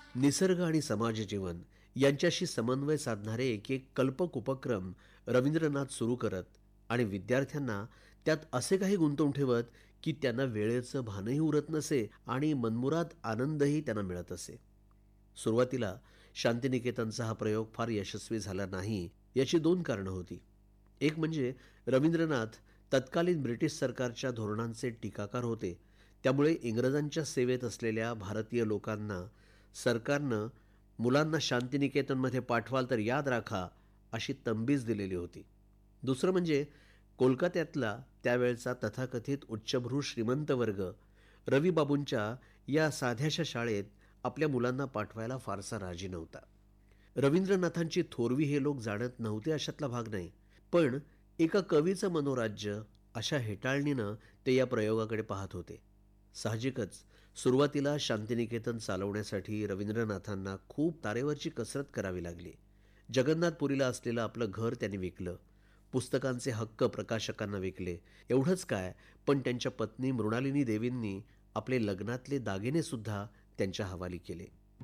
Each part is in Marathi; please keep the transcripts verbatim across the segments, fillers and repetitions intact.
निसर्ग आणि समाज जीवन यांच्याशी समन्वय साधणारे एक एक कल्पक उपक्रम रवींद्रनाथ सुरू करत आणि विद्यार्थ्यांना त्यात असे काही गुंतवून ठेवत की त्यांना वेळेचं भानही उरत नसे आणि मनमुराद आनंदही त्यांना मिळत असे. सुरुवातीला शांतिनिकेतनचा हा प्रयोग फार यशस्वी झाला नाही, याची दोन कारणं होती. एक म्हणजे रवींद्रनाथ तत्कालीन ब्रिटिश सरकारच्या धोरणांचे टीकाकार होते. त्यामुळे इंग्रजांच्या सेवेत असलेल्या भारतीय लोकांना सरकारनं मुलांना शांतिनिकेतनमध्ये पाठवाल तर याद राखा अशी तंबीच दिलेली होती. दुसरं म्हणजे कोलकात्यातला त्यावेळचा तथाकथित उच्चभ्रू श्रीमंत वर्ग रविबाबूंच्या या साध्याशा शाळेत आपल्या मुलांना पाठवायला फारसा राजी नव्हता. रवींद्रनाथांची थोरवी हे लोक जाणत नव्हते अशातला भाग नाही, पण एका कवीचं मनोराज्य अशा हेटाळणीनं ते या प्रयोगाकडे पाहत होते. साहजिकच सुरुवातीला शांतिनिकेतन चालवण्यासाठी रवींद्रनाथांना खूप तारेवरची कसरत करावी लागली. जगन्नाथपुरीला असलेलं आपलं घर त्यांनी विकलं, पुस्तकांचे हक्क प्रकाशकांना विकले. एवढंच काय, पण त्यांच्या पत्नी मृणालिनी देवींनी आपले लग्नातले दागिने सुद्धा त्यांच्या हवाली केले.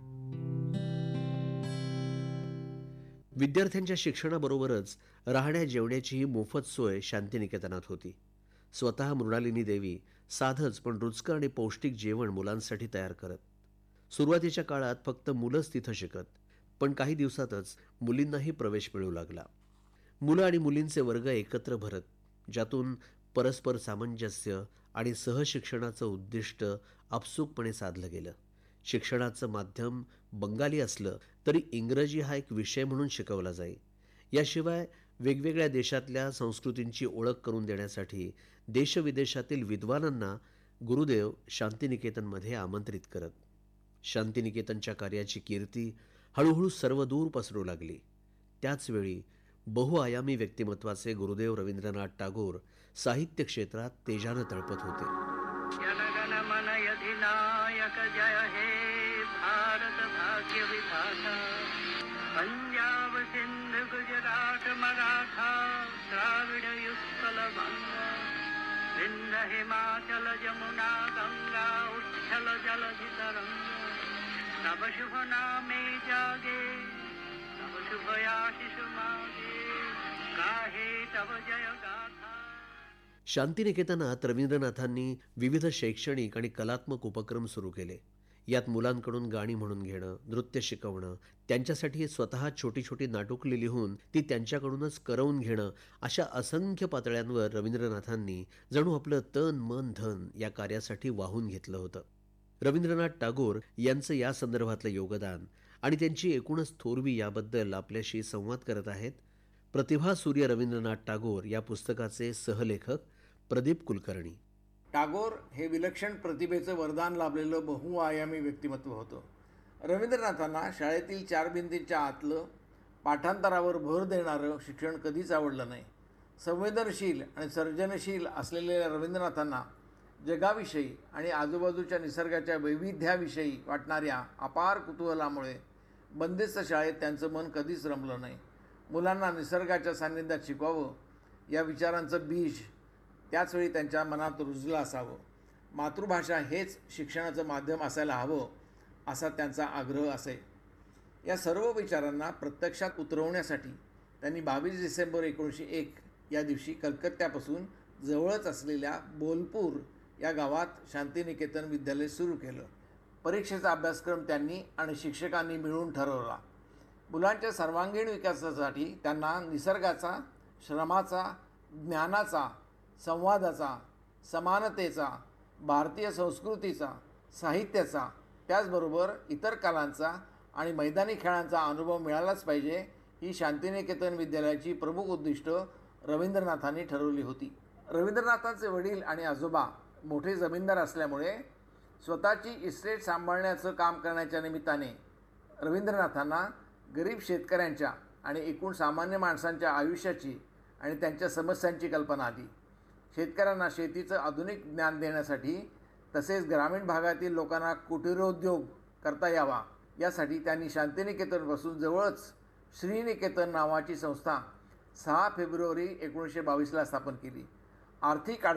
विद्यार्थ्यांच्या शिक्षणाबरोबरच राहण्या जेवण्याचीही मोफत सोय शांतिनिकेतनात होती. स्वतः मृणालिनी देवी साधंच पण रुचकर आणि पौष्टिक जेवण मुलांसाठी तयार करत. सुरुवातीच्या काळात फक्त मुलंच तिथं शिकत, पण काही दिवसातच मुलींनाही प्रवेश मिळू लागला. मुलं आणि मुलींचे वर्ग एकत्र भरत, ज्यातून परस्पर सामंजस्य आणि सहशिक्षणाचं उद्दिष्ट आपसूकपणे साधलं गेलं. शिक्षणाचं माध्यम बंगाली असलं तरी इंग्रजी हा एक विषय म्हणून शिकवला जाई. याशिवाय वेगवेगळ्या देशातल्या संस्कृतींची ओळख करून देण्यासाठी देशविदेशातील विद्वानांना गुरुदेव शांतिनिकेतनमध्ये आमंत्रित करत. शांतिनिकेतनच्या कार्याची कीर्ती हळूहळू सर्वदूर पसरू लागली. त्याचवेळी बहुआयामी व्यक्तिमत्वाचे गुरुदेव रवींद्रनाथ टागोर साहित्य क्षेत्रात तेजानं तळपत होते. जनगण मन अधिनायक जय हे भारत भाग्य विधाता, पंजाब सिंध गुजरात मराठा द्राविड उत्कल बंगा, विंध हिमाचल जमुना गंगा उच्छल जलधि तरंगा, तब शुभ नामे जागे तब शुभ आशीष मागे, गाहे तब जय गाथा. शांतिनिकेतनात रवींद्रनाथांनी विविध शैक्षणिक आणि कलात्मक उपक्रम सुरू केले. यात मुलांकडून गाणी म्हणून घेणं, नृत्य शिकवणं, त्यांच्यासाठी स्वतः छोटी छोटी नाटुकली लिहून ती त्यांच्याकडूनच करवून घेणं, अशा असंख्य पातळ्यांवर रवींद्रनाथांनी जणू आपलं तन मन धन या कार्यासाठी वाहून घेतलं होतं. रवींद्रनाथ टागोर यांचं या संदर्भातलं योगदान आणि त्यांची एकूणच थोरवी याबद्दल आपल्याशी संवाद करत आहेत प्रतिभा सूर्य रवींद्रनाथ टागोर या पुस्तकाचे सहलेखक प्रदीप कुलकर्णी. टागोर हे विलक्षण प्रतिभेचं वरदान लाभलेलं बहुआयामी व्यक्तिमत्व होतं. रवींद्रनाथांना शाळेतील चार भिंतींच्या आतलं पाठांतरावर भर देणारं शिक्षण कधीच आवडलं नाही. संवेदनशील आणि सर्जनशील असलेल्या रवींद्रनाथांना जगाविषयी आणि आजूबाजूच्या निसर्गाच्या वैविध्याविषयी वाटणाऱ्या अपार कुतूहलामुळे बंदिस्त शाळेत त्यांचं मन कधीच रमलं नाही. मुलांना निसर्गाच्या सान्निध्यात शिकवावं या विचारांचं बीज त्याचवेळी त्यांच्या मनात रुजलं असावं. मातृभाषा हेच शिक्षणाचं माध्यम असायला हवं असा त्यांचा आग्रह असे. या सर्व विचारांना प्रत्यक्षात उतरवण्यासाठी त्यांनी बावीस डिसेंबर एकोणीसशे एक या दिवशी कलकत्त्यापासून जवळच असलेल्या बोलपूर या गावात शांतिनिकेतन विद्यालय सुरू केलं. परीक्षेचा अभ्यासक्रम त्यांनी आणि शिक्षकांनी मिळून ठरवला. मुलांच्या सर्वांगीण विकासासाठी त्यांना निसर्गाचा, श्रमाचा, ज्ञानाचा, संवादाचा, समानतेचा, भारतीय संस्कृतीचा, साहित्याचा, त्याचबरोबर इतर कलांचा आणि मैदानी खेळांचा अनुभव मिळालाच पाहिजे, ही शांतिनिकेतन विद्यालयाची प्रमुख उद्दिष्ट रवींद्रनाथांनी ठरवली होती. रवींद्रनाथांचे वडील आणि आजोबा मोठे जमीनदार असल्यामुळे स्वतःची इस्टेट सांभाळण्याचं काम करण्याच्या निमित्ताने रवींद्रनाथांना गरीब शेतकऱ्यांच्या आणि एकूण सामान्य माणसांच्या आयुष्याची आणि त्यांच्या समस्यांची कल्पना आली. शेतकऱ्यांना शेतीचं आधुनिक ज्ञान देण्यासाठी तसेच ग्रामीण भागातील लोकांना कुटीरोद्योग करता यावा यासाठी त्यांनी शांतिनिकेतनपासून जवळच श्रीनिकेतन नावाची संस्था सहा फेब्रुवारी एकोणीसशे बावीसला स्थापन केली. आर्थिक